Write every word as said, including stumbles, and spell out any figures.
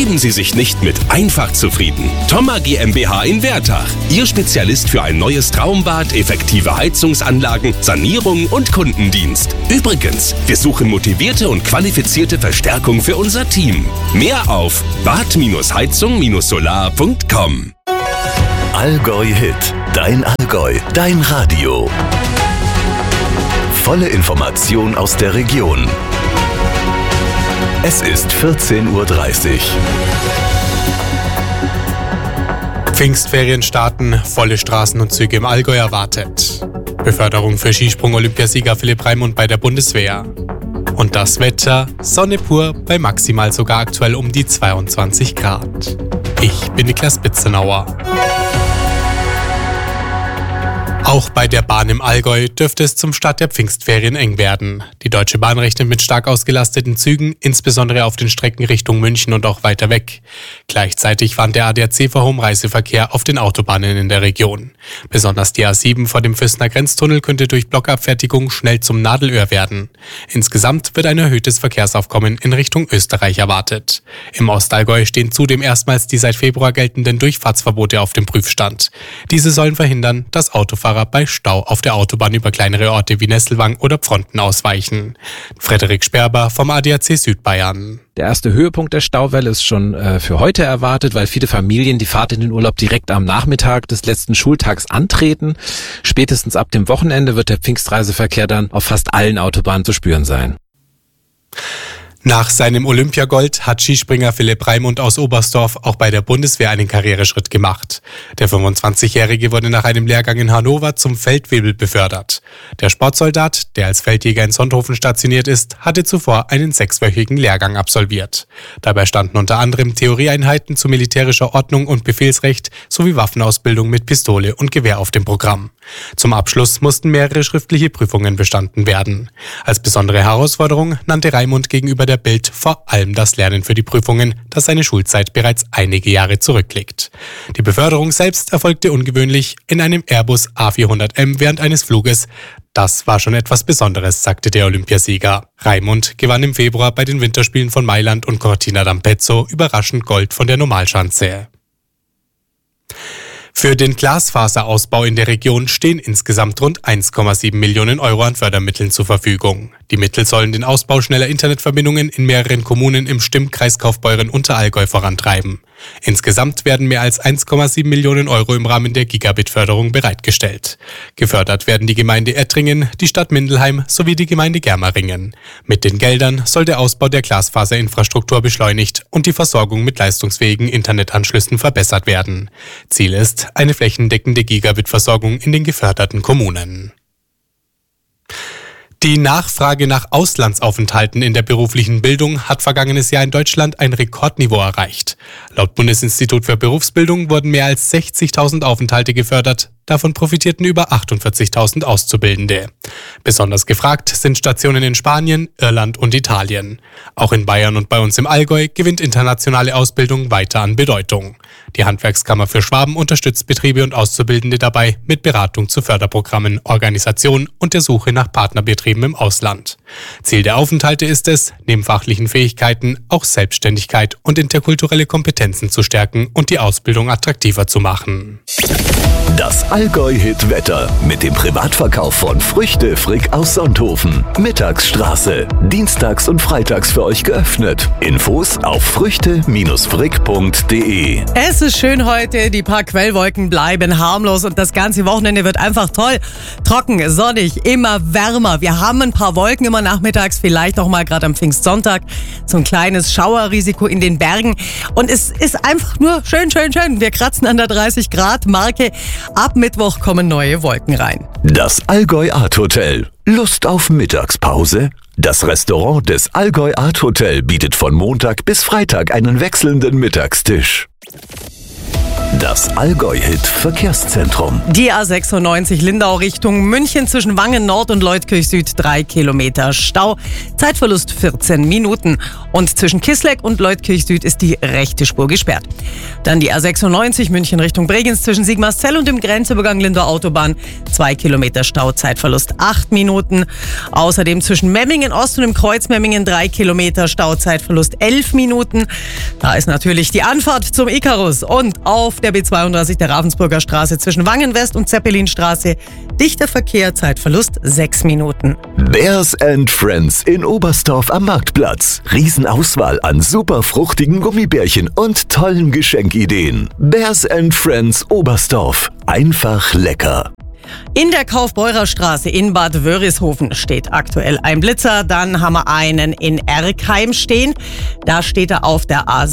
Geben Sie sich nicht mit einfach zufrieden. Thoma GmbH in Wertach. Ihr Spezialist für ein neues Traumbad, effektive Heizungsanlagen, Sanierung und Kundendienst. Übrigens, wir suchen motivierte und qualifizierte Verstärkung für unser Team. Mehr auf bad Heizung Solar punkt com. Allgäu Hit. Dein Allgäu. Dein Radio. Volle Information aus der Region. Es ist vierzehn Uhr dreißig. Pfingstferien starten, volle Straßen und Züge im Allgäu erwartet. Beförderung für Skisprung-Olympiasieger Philipp Raimund bei der Bundeswehr. Und das Wetter, Sonne pur, bei maximal sogar aktuell um die zweiundzwanzig Grad. Ich bin Niklas Bitzenauer. Auch bei der Bahn im Allgäu dürfte es zum Start der Pfingstferien eng werden. Die Deutsche Bahn rechnet mit stark ausgelasteten Zügen, insbesondere auf den Strecken Richtung München und auch weiter weg. Gleichzeitig warnt der A D A C vor hohem Reiseverkehr auf den Autobahnen in der Region. Besonders die A sieben vor dem Vösner Grenztunnel könnte durch Blockabfertigung schnell zum Nadelöhr werden. Insgesamt wird ein erhöhtes Verkehrsaufkommen in Richtung Österreich erwartet. Im Ostallgäu stehen zudem erstmals die seit Februar geltenden Durchfahrtsverbote auf dem Prüfstand. Diese sollen verhindern, dass Autofahrer bei Stau auf der Autobahn über kleinere Orte wie Nesselwang oder Pfronten ausweichen. Frederik Sperber vom A D A C Südbayern. Der erste Höhepunkt der Stauwelle ist schon äh, für heute erwartet, weil viele Familien die Fahrt in den Urlaub direkt am Nachmittag des letzten Schultags antreten. Spätestens ab dem Wochenende wird der Pfingstreiseverkehr dann auf fast allen Autobahnen zu spüren sein. Nach seinem Olympiagold hat Skispringer Philipp Raimund aus Oberstdorf auch bei der Bundeswehr einen Karriereschritt gemacht. Der fünfundzwanzigjährige wurde nach einem Lehrgang in Hannover zum Feldwebel befördert. Der Sportsoldat, der als Feldjäger in Sonthofen stationiert ist, hatte zuvor einen sechswöchigen Lehrgang absolviert. Dabei standen unter anderem Theorieeinheiten zu militärischer Ordnung und Befehlsrecht sowie Waffenausbildung mit Pistole und Gewehr auf dem Programm. Zum Abschluss mussten mehrere schriftliche Prüfungen bestanden werden. Als besondere Herausforderung nannte Raimund gegenüber der Bild vor allem das Lernen für die Prüfungen, das seine Schulzeit bereits einige Jahre zurückliegt. Die Beförderung selbst erfolgte ungewöhnlich in einem Airbus A vierhundert M während eines Fluges. Das war schon etwas Besonderes, sagte der Olympiasieger. Raimund gewann im Februar bei den Winterspielen von Mailand und Cortina d'Ampezzo überraschend Gold von der Normalschanze. Für den Glasfaserausbau in der Region stehen insgesamt rund eins Komma sieben Millionen Euro an Fördermitteln zur Verfügung. Die Mittel sollen den Ausbau schneller Internetverbindungen in mehreren Kommunen im Stimmkreis Kaufbeuren-Unterallgäu vorantreiben. Insgesamt werden mehr als eins Komma sieben Millionen Euro im Rahmen der Gigabit-Förderung bereitgestellt. Gefördert werden die Gemeinde Ettringen, die Stadt Mindelheim sowie die Gemeinde Germeringen. Mit den Geldern soll der Ausbau der Glasfaserinfrastruktur beschleunigt und die Versorgung mit leistungsfähigen Internetanschlüssen verbessert werden. Ziel ist eine flächendeckende Gigabit-Versorgung in den geförderten Kommunen. Die Nachfrage nach Auslandsaufenthalten in der beruflichen Bildung hat vergangenes Jahr in Deutschland ein Rekordniveau erreicht. Laut Bundesinstitut für Berufsbildung wurden mehr als sechzigtausend Aufenthalte gefördert. Davon profitierten über achtundvierzigtausend Auszubildende. Besonders gefragt sind Stationen in Spanien, Irland und Italien. Auch in Bayern und bei uns im Allgäu gewinnt internationale Ausbildung weiter an Bedeutung. Die Handwerkskammer für Schwaben unterstützt Betriebe und Auszubildende dabei mit Beratung zu Förderprogrammen, Organisation und der Suche nach Partnerbetrieben im Ausland. Ziel der Aufenthalte ist es, neben fachlichen Fähigkeiten auch Selbstständigkeit und interkulturelle Kompetenzen zu stärken und die Ausbildung attraktiver zu machen. Das Allgäu-Hit-Wetter mit dem Privatverkauf von Früchte Frick aus Sonthofen. Mittagsstraße. Dienstags und freitags für euch geöffnet. Infos auf früchte frick punkt de. Es ist schön heute. Die paar Quellwolken bleiben harmlos und das ganze Wochenende wird einfach toll. Trocken, sonnig, immer wärmer. Wir haben ein paar Wolken immer nachmittags, vielleicht auch mal gerade am Pfingstsonntag. So ein kleines Schauerrisiko in den Bergen. Und es ist einfach nur schön, schön, schön. Wir kratzen an der dreißig Grad Marke. Ab Mittwoch kommen neue Wolken rein. Das Allgäu Art Hotel. Lust auf Mittagspause? Das Restaurant des Allgäu Art Hotel bietet von Montag bis Freitag einen wechselnden Mittagstisch. Das Allgäu-Hit Verkehrszentrum. Die A sechsundneunzig Lindau Richtung München zwischen Wangen Nord und Leutkirch Süd drei Kilometer Stau. Zeitverlust vierzehn Minuten. Und zwischen Kisleck und Leutkirch Süd ist die rechte Spur gesperrt. Dann die A sechsundneunzig München Richtung Bregenz zwischen Sigmarszell und dem Grenzübergang Lindau Autobahn. zwei Kilometer Stau, Zeitverlust acht Minuten. Außerdem zwischen Memmingen Ost und dem Kreuz Memmingen drei Kilometer Stau, Zeitverlust elf Minuten. Da ist natürlich die Anfahrt zum Ikarus. Und auf der B zweiunddreißig der Ravensburger Straße zwischen Wangen West und Zeppelinstraße dichter Verkehr, Zeitverlust sechs Minuten. Bears and Friends in Oberstdorf am Marktplatz. Riesenauswahl an super fruchtigen Gummibärchen und tollen Geschenkideen. Bears and Friends Oberstdorf. Einfach lecker. In der Kaufbeurer Straße in Bad Wörishofen steht aktuell ein Blitzer. Dann haben wir einen in Erkheim stehen. Da steht er auf der A